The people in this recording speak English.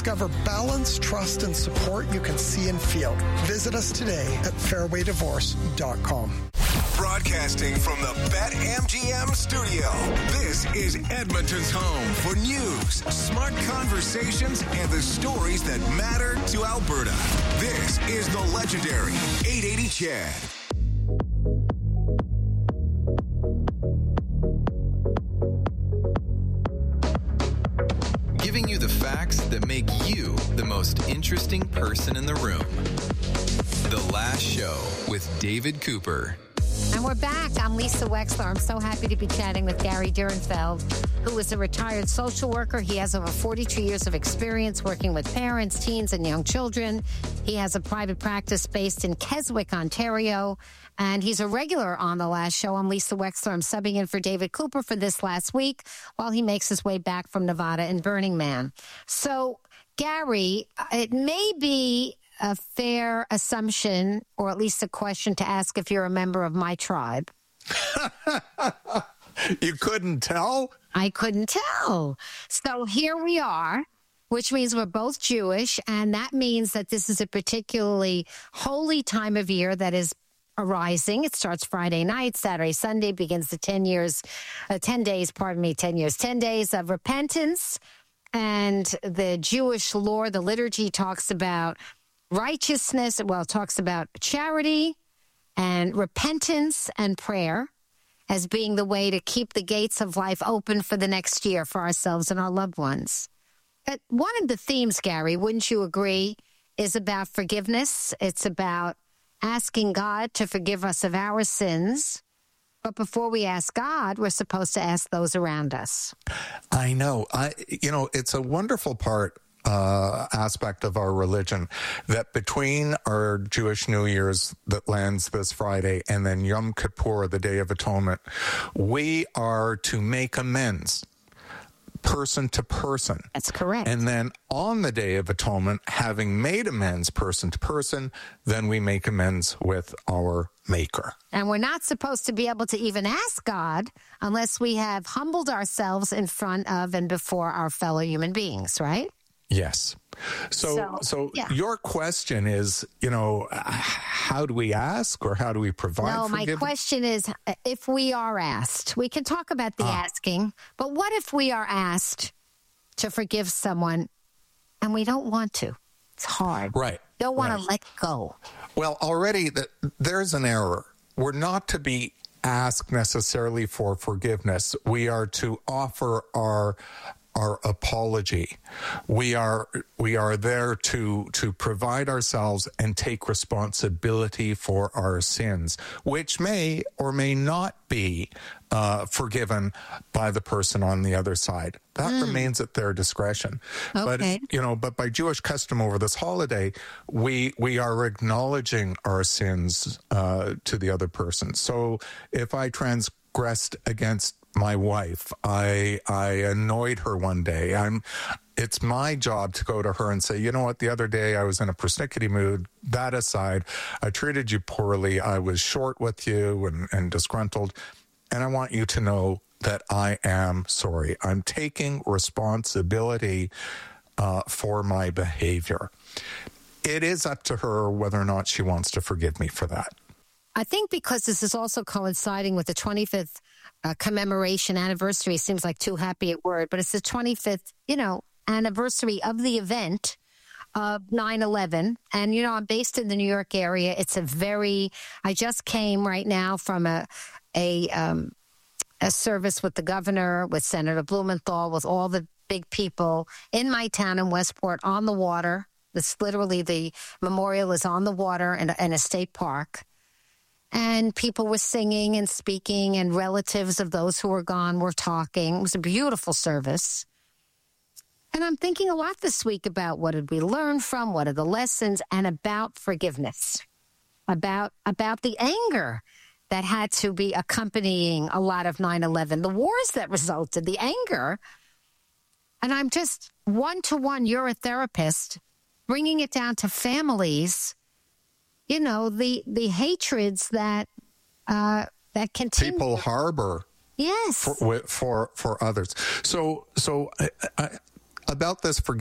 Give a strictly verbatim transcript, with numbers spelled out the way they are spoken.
Discover balance, trust, and support you can see and feel. Visit us today at fairway divorce dot com. Broadcasting from the BetMGM studio, this is Edmonton's home for news, smart conversations, and the stories that matter to Alberta. This is the legendary eight eighty C H E D. Giving you the facts that make you the most interesting person in the room. The Last Show with David Cooper. And we're back. I'm Lisa Wexler. I'm so happy to be chatting with Gary Durenfeld, who is a retired social worker. He has over forty-two years of experience working with parents, teens, and young children. He has a private practice based in Keswick, Ontario, and he's a regular on The Last Show. I'm Lisa Wexler. I'm subbing in for David Cooper for this last week while he makes his way back from Nevada and Burning Man. So, Gary, it may be a fair assumption, or at least a question to ask if you're a member of my tribe. You couldn't tell? I couldn't tell. So here we are, which means we're both Jewish, and that means that this is a particularly holy time of year that is arising. It starts Friday night, Saturday, Sunday, begins the ten years, uh, ten days, pardon me, ten years, ten days of repentance. And the Jewish lore, the liturgy talks about righteousness, well, it talks about charity and repentance and prayer as being the way to keep the gates of life open for the next year for ourselves and our loved ones. But one of the themes, Gary, wouldn't you agree, is about forgiveness. It's about asking God to forgive us of our sins. But before we ask God, we're supposed to ask those around us. I know. I, you know, it's a wonderful part Uh, aspect of our religion that between our Jewish New Year's that lands this Friday and then Yom Kippur, the Day of Atonement, we are to make amends person to person. That's correct. And then on the Day of Atonement, having made amends person to person, then we make amends with our Maker. And we're not supposed to be able to even ask God unless we have humbled ourselves in front of and before our fellow human beings, right? Yes. So, so, so yeah. Your question is, you know, how do we ask or how do we provide No, my forgiveness? question is, if we are asked, we can talk about the ah. asking, but what if we are asked to forgive someone and we don't want to? It's hard. Right. Don't want right. to let go. Well, already the, there's an error. We're not to be asked necessarily for forgiveness. We are to offer our our apology. We are we are there to to provide ourselves and take responsibility for our sins, which may or may not be uh, forgiven by the person on the other side. That mm. remains at their discretion. Okay. But you know, but by Jewish custom over this holiday, we we are acknowledging our sins uh, to the other person. So if I transgressed against my wife, I I annoyed her one day. I'm. It's my job to go to her and say, you know what? The other day I was in a persnickety mood. That aside, I treated you poorly. I was short with you and, and disgruntled, and I want you to know that I am sorry. I'm taking responsibility uh, for my behavior. It is up to her whether or not she wants to forgive me for that. I think because this is also coinciding with the twenty-fifth uh, commemoration anniversary, seems like too happy a word, but it's the twenty-fifth, you know, anniversary of the event of nine eleven. And, you know, I'm based in the New York area. It's a very, I just came right now from a, a, um, a service with the governor, with Senator Blumenthal, with all the big people in my town in Westport on the water. It's literally the memorial is on the water in a, in a state park. And people were singing and speaking, and relatives of those who were gone were talking. It was a beautiful service. And I'm thinking a lot this week about what did we learn from, what are the lessons, and about forgiveness, about about the anger that had to be accompanying a lot of nine eleven, the wars that resulted, the anger. And I'm just one-to-one, you're a therapist, bringing it down to families. You know, the, the hatreds that uh, that continue. People harbor. Yes. For, for, for others. So, so I, I, about this forgiveness.